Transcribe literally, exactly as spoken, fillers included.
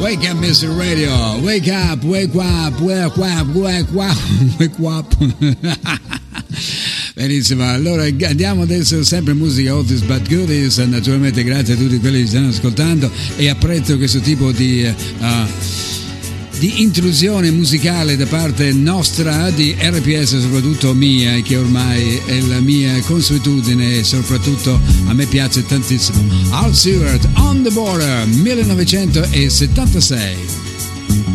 Wake up, mister Radio. Wake up, wake up, wake up, wake up, wake up. Benissimo, allora andiamo adesso sempre musica oldies but goodies. Naturalmente grazie a tutti quelli che stanno ascoltando e apprezzo questo tipo di uh, di intrusione musicale da parte nostra, di R P S, soprattutto mia, che ormai è la mia consuetudine e soprattutto a me piace tantissimo. Al Stewart, On the Border, millenovecentosettantasei.